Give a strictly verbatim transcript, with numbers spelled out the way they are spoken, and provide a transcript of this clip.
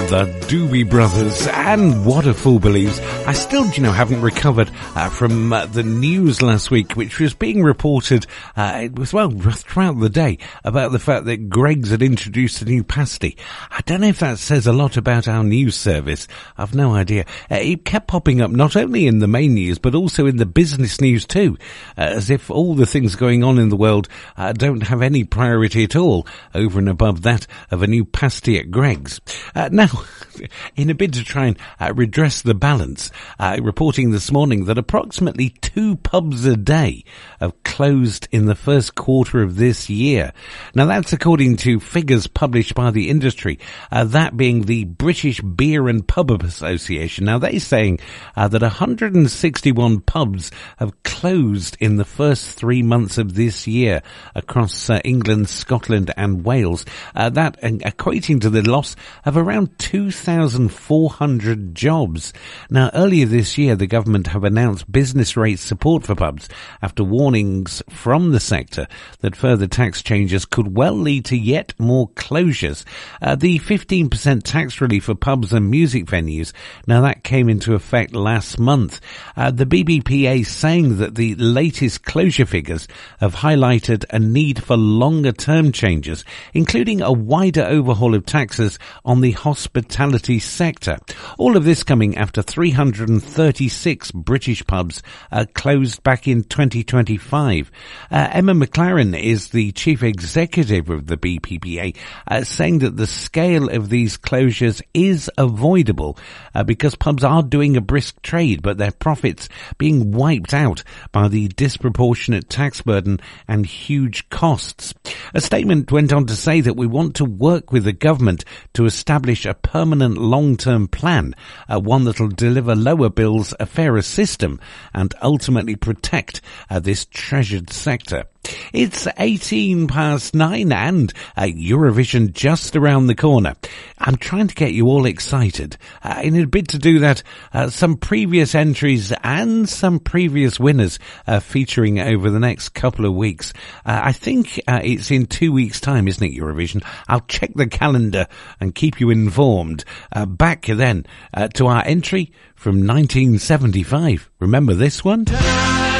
The Doobie Brothers, and what a fool believes. I still, you know, haven't recovered uh, from uh, the news last week, which was being reported, uh, it was, well, throughout the day, about the fact that Greggs had introduced a new pasty. I don't know if that says a lot about our news service. I've no idea. Uh, it kept popping up not only in the main news, but also in the business news too, uh, as if all the things going on in the world uh, don't have any priority at all over and above that of a new pasty at Greggs. Uh, now, in a bid to try and uh, redress the balance, uh, reporting this morning that approximately two pubs a day have closed in the first quarter of this year. Now, that's according to figures published by the industry, uh, that being the British Beer and Pub Association. Now, they're saying uh, that one hundred sixty-one pubs have closed in the first three months of this year across uh, England, Scotland and Wales. Uh, that uh, equating to the loss of around two thousand four hundred jobs. Now, earlier this year, the government have announced business rate support for pubs after warnings from the sector that further tax changes could well lead to yet more closures. Uh, the fifteen percent tax relief for pubs and music venues, now that came into effect last month. Uh, the B B P A saying that the latest closure figures have highlighted a need for longer term changes, including a wider overhaul of taxes on the hospitality sector. All of this coming after three hundred thirty-six British pubs uh, closed back in twenty twenty-five. Uh, Emma McLaren is the chief executive of the B B P A, uh, saying that the scale of these closures is avoidable uh, because pubs are doing a brisk trade, but their profits being wiped out by the disproportionate tax burden and huge costs. A statement went on to say that we want to work with the government to establish a permanent long-term plan, uh, one that will deliver lower bills, a fairer system, and ultimately protect uh, this treasured sector. It's eighteen past nine and uh, Eurovision just around the corner. I'm trying to get you all excited. Uh, in a bid to do that, uh, some previous entries and some previous winners uh, featuring over the next couple of weeks. Uh, I think uh, it's in two weeks' time, isn't it, Eurovision? I'll check the calendar and keep you informed. Uh, back then uh, to our entry from nineteen seventy-five. Remember this one?